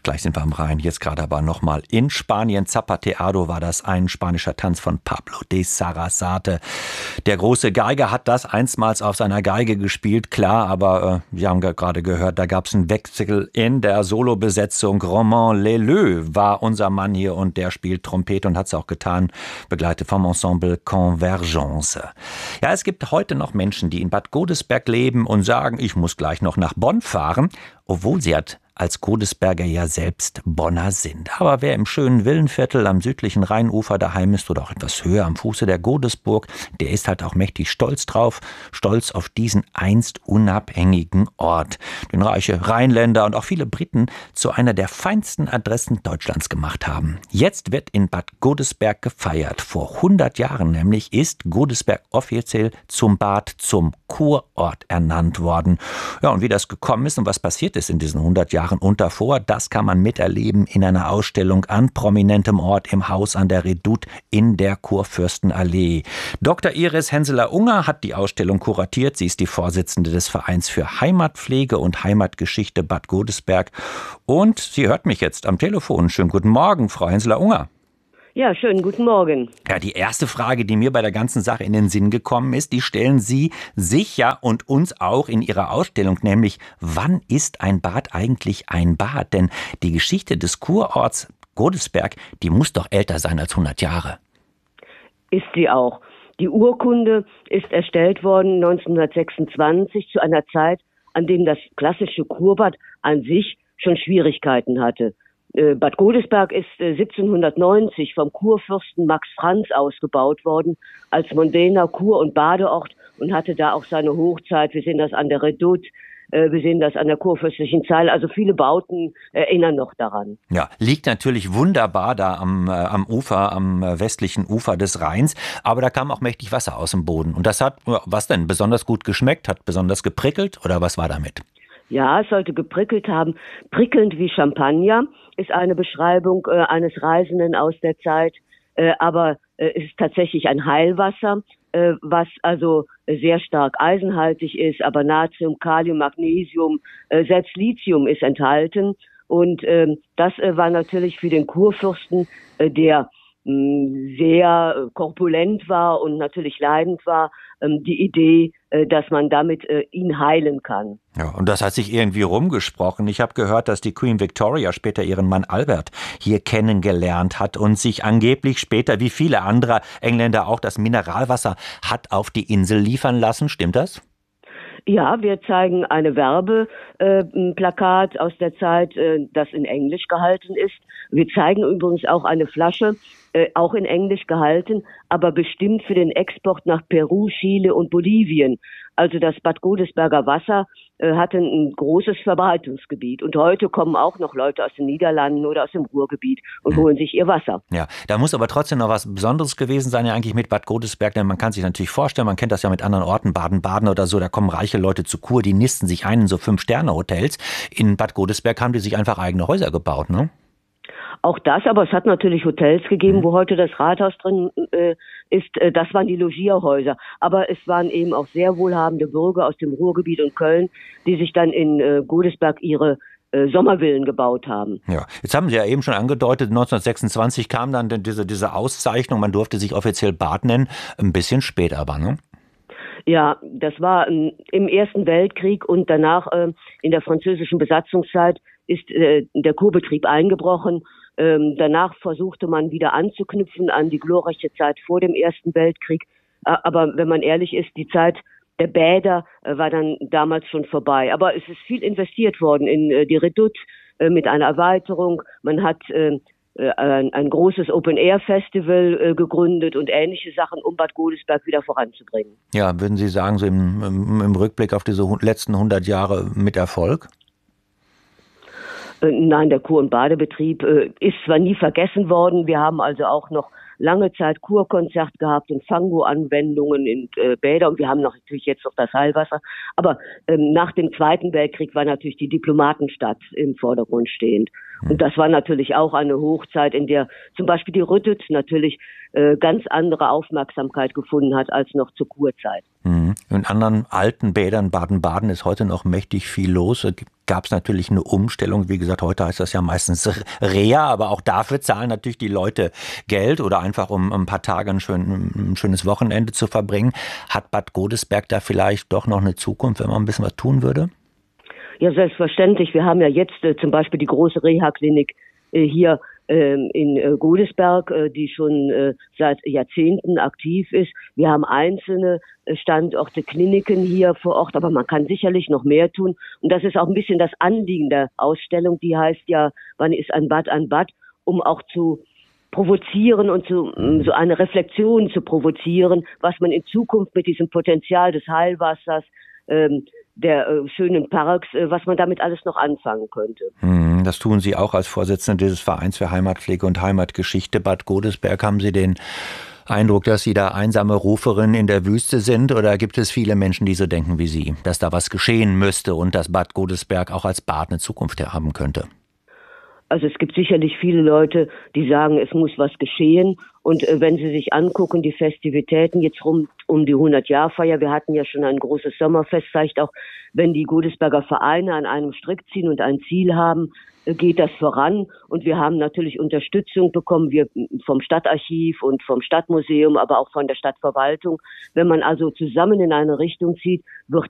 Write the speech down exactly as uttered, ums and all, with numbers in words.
Gleich sind wir am Rhein, jetzt gerade aber nochmal in Spanien. Zapateado war das, ein spanischer Tanz von Pablo de Sarasate. Der große Geiger hat das einstmals auf seiner Geige gespielt, klar, aber äh, wir haben gerade gehört, da gab es einen Wechsel in der Solobesetzung. Romain Leleu war unser Mann hier und der spielt Trompete und hat es auch getan, begleitet vom Ensemble Convergence. Ja, es gibt heute noch Menschen, die in Bad Godesberg leben und sagen, ich muss gleich noch nach Bonn fahren, obwohl sie hat als Godesberger ja selbst Bonner sind. Aber wer im schönen Villenviertel am südlichen Rheinufer daheim ist oder auch etwas höher am Fuße der Godesburg, der ist halt auch mächtig stolz drauf, stolz auf diesen einst unabhängigen Ort, den reiche Rheinländer und auch viele Briten zu einer der feinsten Adressen Deutschlands gemacht haben. Jetzt wird in Bad Godesberg gefeiert. Vor hundert Jahren nämlich ist Godesberg offiziell zum Bad, zum Kurort ernannt worden. Ja, und wie das gekommen ist und was passiert ist in diesen hundert Jahren und davor, das kann man miterleben in einer Ausstellung an prominentem Ort im Haus an der Redoute in der Kurfürstenallee. Doktor Iris Henseler-Unger hat die Ausstellung kuratiert. Sie ist die Vorsitzende des Vereins für Heimatpflege und Heimatgeschichte Bad Godesberg. Und sie hört mich jetzt am Telefon. Schönen guten Morgen, Frau Henseler-Unger. Ja, schönen guten Morgen. Ja, die erste Frage, die mir bei der ganzen Sache in den Sinn gekommen ist, die stellen Sie sich ja und uns auch in Ihrer Ausstellung, nämlich, wann ist ein Bad eigentlich ein Bad? Denn die Geschichte des Kurorts Godesberg, die muss doch älter sein als hundert Jahre. Ist sie auch. Die Urkunde ist erstellt worden neunzehnhundertsechsundzwanzig zu einer Zeit, an dem das klassische Kurbad an sich schon Schwierigkeiten hatte. Bad Godesberg ist siebzehnhundertneunzig vom Kurfürsten Max Franz ausgebaut worden als mondäner Kur- und Badeort und hatte da auch seine Hochzeit. Wir sehen das an der Redoute, wir sehen das an der kurfürstlichen Zeile. Also viele Bauten erinnern noch daran. Ja, liegt natürlich wunderbar da am, äh, am Ufer, am westlichen Ufer des Rheins. Aber da kam auch mächtig Wasser aus dem Boden. Und das hat, was denn, besonders gut geschmeckt, hat besonders geprickelt oder was war damit? Ja, es sollte geprickelt haben. Prickelnd wie Champagner ist eine Beschreibung äh, eines Reisenden aus der Zeit. Äh, aber äh, es ist tatsächlich ein Heilwasser, äh, was also sehr stark eisenhaltig ist. Aber Natrium, Kalium, Magnesium, äh, selbst Lithium ist enthalten. Und äh, das äh, war natürlich für den Kurfürsten, äh, der sehr korpulent war und natürlich leidend war, die Idee, dass man damit ihn heilen kann. Ja, und das hat sich irgendwie rumgesprochen. Ich habe gehört, dass die Queen Victoria später ihren Mann Albert hier kennengelernt hat und sich angeblich später, wie viele andere Engländer auch, das Mineralwasser hat auf die Insel liefern lassen. Stimmt das? Ja, wir zeigen eine Werbeplakat äh, aus der Zeit, äh, das in Englisch gehalten ist. Wir zeigen übrigens auch eine Flasche, äh, auch in Englisch gehalten, aber bestimmt für den Export nach Peru, Chile und Bolivien. Also das Bad Godesberger Wasser äh, hatte ein großes Verbreitungsgebiet. Und heute kommen auch noch Leute aus den Niederlanden oder aus dem Ruhrgebiet und hm. holen sich ihr Wasser. Ja, da muss aber trotzdem noch was Besonderes gewesen sein, ja eigentlich mit Bad Godesberg. Denn man kann sich natürlich vorstellen, man kennt das ja mit anderen Orten, Baden-Baden oder so, da kommen reiche Leute zur Kur, die nisten sich ein in so Fünf-Sterne-Hotels. In Bad Godesberg haben die sich einfach eigene Häuser gebaut, ne? Auch das, aber es hat natürlich Hotels gegeben, wo heute das Rathaus drin äh, ist. Äh, das waren die Logierhäuser. Aber es waren eben auch sehr wohlhabende Bürger aus dem Ruhrgebiet und Köln, die sich dann in äh, Godesberg ihre äh, Sommervillen gebaut haben. Ja, jetzt haben Sie ja eben schon angedeutet, neunzehnhundertsechsundzwanzig kam dann diese, diese Auszeichnung, man durfte sich offiziell Bad nennen, ein bisschen spät aber, ne? Ja, das war ähm, im Ersten Weltkrieg und danach äh, in der französischen Besatzungszeit ist äh, der Kurbetrieb eingebrochen. Ähm, danach versuchte man wieder anzuknüpfen an die glorreiche Zeit vor dem Ersten Weltkrieg. Äh, aber wenn man ehrlich ist, die Zeit der Bäder äh, war dann damals schon vorbei. Aber es ist viel investiert worden in äh, die Redoute äh, mit einer Erweiterung. Man hat äh, ein, ein großes Open-Air-Festival äh, gegründet und ähnliche Sachen, um Bad Godesberg wieder voranzubringen. Ja, würden Sie sagen, so im, im, im Rückblick auf diese letzten hundert Jahre mit Erfolg? Nein, der Kur- und Badebetrieb äh, ist zwar nie vergessen worden. Wir haben also auch noch lange Zeit Kurkonzert gehabt und Fango-Anwendungen in äh, Bäder und wir haben noch, natürlich jetzt noch das Heilwasser. Aber ähm, nach dem Zweiten Weltkrieg war natürlich die Diplomatenstadt im Vordergrund stehend. Und das war natürlich auch eine Hochzeit, in der zum Beispiel die Redoute natürlich äh, ganz andere Aufmerksamkeit gefunden hat als noch zur Kurzeit. Mhm. In anderen alten Bädern, Baden-Baden, ist heute noch mächtig viel los. Gab es natürlich eine Umstellung. Wie gesagt, heute heißt das ja meistens Reha, aber auch dafür zahlen natürlich die Leute Geld oder einfach um ein paar Tage ein, schön, ein schönes Wochenende zu verbringen. Hat Bad Godesberg da vielleicht doch noch eine Zukunft, wenn man ein bisschen was tun würde? Ja, selbstverständlich. Wir haben ja jetzt äh, zum Beispiel die große Reha-Klinik äh, hier ähm, in äh, Godesberg, äh, die schon äh, seit Jahrzehnten aktiv ist. Wir haben einzelne äh, Standorte, Kliniken hier vor Ort, aber man kann sicherlich noch mehr tun. Und das ist auch ein bisschen das Anliegen der Ausstellung, die heißt ja, wann ist ein Bad ein Bad, um auch zu provozieren und zu, so eine Reflexion zu provozieren, was man in Zukunft mit diesem Potenzial des Heilwassers, ähm, der äh, schönen Parks, äh, was man damit alles noch anfangen könnte. Das tun Sie auch als Vorsitzende dieses Vereins für Heimatpflege und Heimatgeschichte Bad Godesberg. Haben Sie den Eindruck, dass Sie da einsame Ruferin in der Wüste sind, oder gibt es viele Menschen, die so denken wie Sie, dass da was geschehen müsste und dass Bad Godesberg auch als Bad eine Zukunft haben könnte? Also es gibt sicherlich viele Leute, die sagen, es muss was geschehen. Und äh, wenn Sie sich angucken, die Festivitäten jetzt rum um die hundert-Jahr-Feier, wir hatten ja schon ein großes Sommerfest, zeigt auch, wenn die Godesberger Vereine an einem Strick ziehen und ein Ziel haben, äh, geht das voran. Und wir haben natürlich Unterstützung bekommen, wir vom Stadtarchiv und vom Stadtmuseum, aber auch von der Stadtverwaltung. Wenn man also zusammen in eine Richtung zieht, wird